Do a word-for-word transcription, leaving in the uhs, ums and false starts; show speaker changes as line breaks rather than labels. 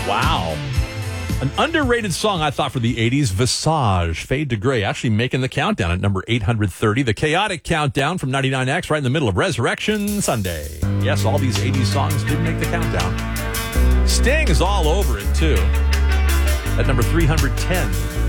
Wow. An underrated song, I thought, for the eighties, Visage, Fade to Gray, actually making the countdown at number eight hundred thirty. The Chaotic Countdown from ninety-nine X, right in the middle of Resurrection Sunday. Yes, all these eighties songs did make the countdown. Sting is all over it, too, at number three hundred ten.